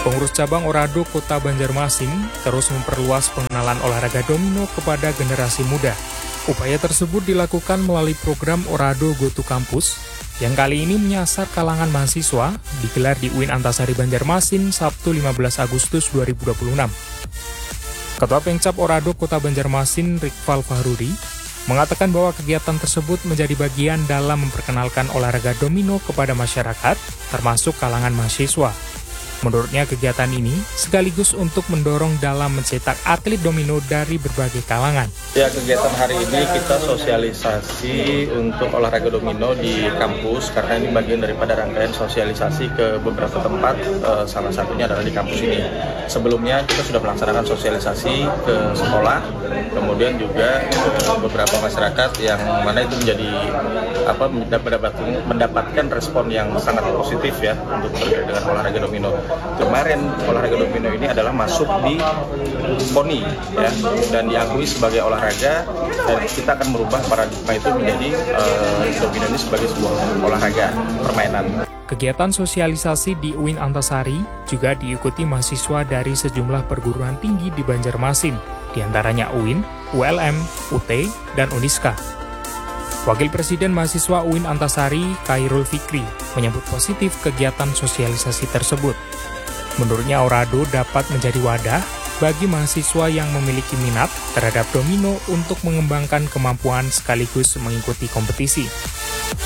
Pengurus cabang Orado Kota Banjarmasin terus memperluas pengenalan olahraga domino kepada generasi muda. Upaya tersebut dilakukan melalui program Orado Go to Campus yang kali ini menyasar kalangan mahasiswa digelar di UIN Antasari Banjarmasin Sabtu 15 Agustus 2026. Ketua Pengcap Orado Kota Banjarmasin Rikval Fahruri mengatakan bahwa kegiatan tersebut menjadi bagian dalam memperkenalkan olahraga domino kepada masyarakat, termasuk kalangan mahasiswa. Menurutnya kegiatan ini sekaligus untuk mendorong dalam mencetak atlet domino dari berbagai kalangan. Ya, kegiatan hari ini kita sosialisasi untuk olahraga domino di kampus karena ini bagian daripada rangkaian sosialisasi ke beberapa tempat, salah satunya adalah di kampus ini. Sebelumnya kita sudah melaksanakan sosialisasi ke sekolah, kemudian juga ke beberapa masyarakat yang mana itu menjadi mendapatkan respon yang sangat positif ya untuk terkait dengan olahraga domino. Kemarin olahraga domino ini adalah masuk di PONI ya, dan diakui sebagai olahraga, dan kita akan merubah paradigma itu menjadi domino ini sebagai sebuah olahraga permainan. Kegiatan sosialisasi di UIN Antasari juga diikuti mahasiswa dari sejumlah perguruan tinggi di Banjarmasin, diantaranya UIN, ULM, UT, dan Uniska. Wakil Presiden Mahasiswa UIN Antasari, Khairul Fikri, menyambut positif kegiatan sosialisasi tersebut. Menurutnya Orado dapat menjadi wadah bagi mahasiswa yang memiliki minat terhadap domino untuk mengembangkan kemampuan sekaligus mengikuti kompetisi.